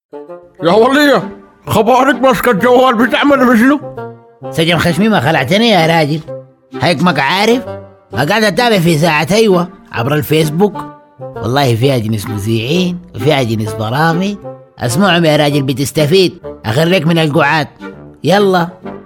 يا ولية، خبارك ماسكة الجوال بتعمل بشنو؟ سجن خشمي ما خلعتني يا راجل. هيك عارف ما قاعد اتابع في ساعة ايوه عبر الفيسبوك. والله فيها جنس مذيعين وفيها جنس برامج اسمعهم يا راجل بتستفيد. اخريك من القعاد. يلا.